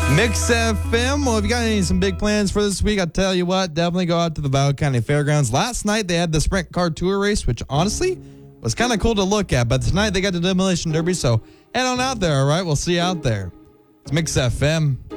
Mix FM. Well, if you got some big plans for this week, I'll tell you what, definitely go out to the Valga County Fairgrounds. Last night they had the Sprint Car Tour race, which honestly was kind of cool to look at. But tonight they got the Demolition Derby, so head on out there, all right? We'll see you out there. It's Mix FM.